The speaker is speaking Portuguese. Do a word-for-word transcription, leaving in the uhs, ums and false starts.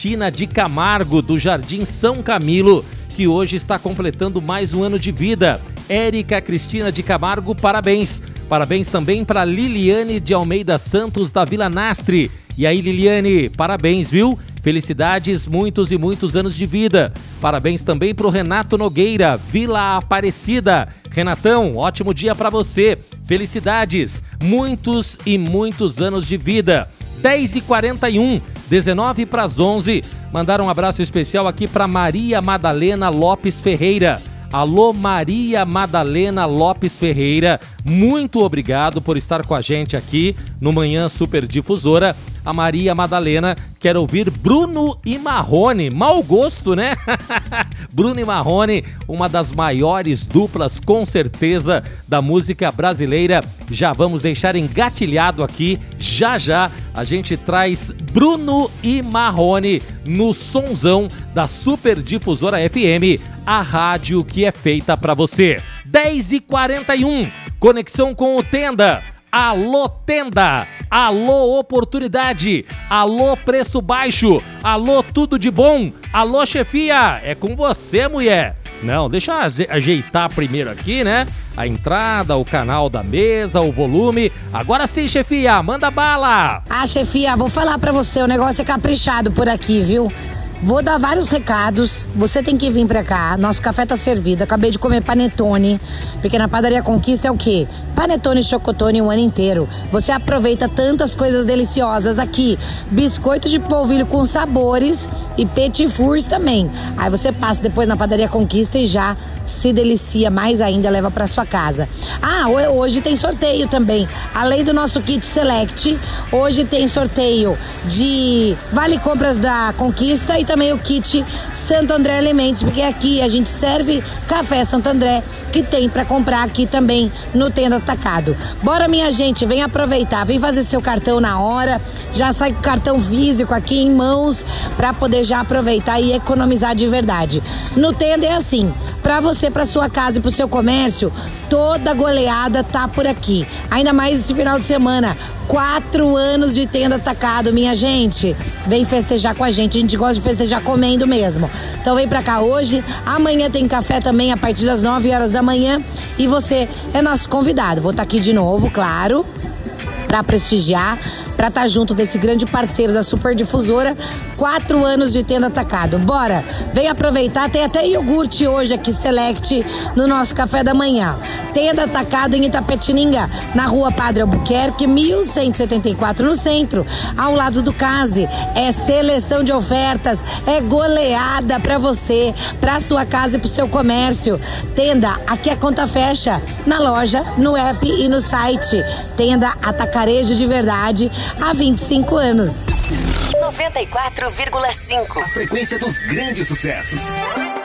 Cristina de Camargo, do Jardim São Camilo, que hoje está completando mais um ano de vida. Érica Cristina de Camargo, parabéns. Parabéns também para Liliane de Almeida Santos, da Vila Nastre. E aí, Liliane, parabéns, viu? Felicidades, muitos e muitos anos de vida. Parabéns também para o Renato Nogueira, Vila Aparecida. Renatão, ótimo dia para você. Felicidades, muitos e muitos anos de vida. dez e quarenta e um, dezenove para as onze. Mandar um abraço especial aqui para Maria Madalena Lopes Ferreira. Alô, Maria Madalena Lopes Ferreira, muito obrigado por estar com a gente aqui no Manhã Super Difusora. A Maria Madalena quer ouvir Bruno e Marrone, mau gosto, né? Bruno e Marrone, uma das maiores duplas, com certeza, da música brasileira. Já vamos deixar engatilhado aqui, já já a gente traz Bruno e Marrone no sonzão da Super Difusora F M, a rádio que é feita pra você. dez e quarenta e um, conexão com o Tenda. Alô, Tenda! Alô, oportunidade! Alô, preço baixo! Alô, tudo de bom! Alô, chefia! É com você, mulher! Não, deixa eu ajeitar primeiro aqui, né? A entrada, o canal da mesa, o volume. Agora sim, chefia, manda bala! Ah, chefia, vou falar pra você, o negócio é caprichado por aqui, viu? Vou dar vários recados, você tem que vir pra cá, nosso café tá servido, acabei de comer panetone, porque na Padaria Conquista é o quê? Panetone e chocotone o ano inteiro. Você aproveita tantas coisas deliciosas aqui, biscoito de polvilho com sabores e petit fours também. Aí você passa depois na Padaria Conquista e já se delicia mais ainda, leva pra sua casa. Ah, hoje tem sorteio também. Além do nosso kit Select, hoje tem sorteio de vale compras da Conquista e também o kit Santo André Alimentos, porque aqui a gente serve café Santo André, que tem pra comprar aqui também no Tenda Atacado. Bora, minha gente, vem aproveitar, vem fazer seu cartão na hora, já sai com o cartão físico aqui em mãos pra poder já aproveitar e economizar de verdade. No Tenda é assim, pra você, pra sua casa e pro seu comércio, toda goleada tá por aqui. Ainda mais esse final de semana. Quatro anos de Tenda Atacado, minha gente. Vem festejar com a gente. A gente gosta de festejar comendo mesmo. Então vem pra cá hoje. Amanhã tem café também a partir das nove horas da manhã. E você é nosso convidado. Vou estar aqui de novo, claro, pra prestigiar, pra estar junto desse grande parceiro da Super Difusora. Quatro anos de Tenda Atacado. Bora, vem aproveitar. Tem até iogurte hoje aqui, Select, no nosso café da manhã. Tenda Atacado em Itapetininga, na rua Padre Albuquerque, mil cento e setenta e quatro, no centro, ao lado do Case. É seleção de ofertas, é goleada pra você, pra sua casa e pro seu comércio. Tenda, aqui a conta fecha, na loja, no app e no site. Tenda Atacarejo de verdade, há vinte e cinco anos. noventa e quatro vírgula cinco. A frequência dos grandes sucessos.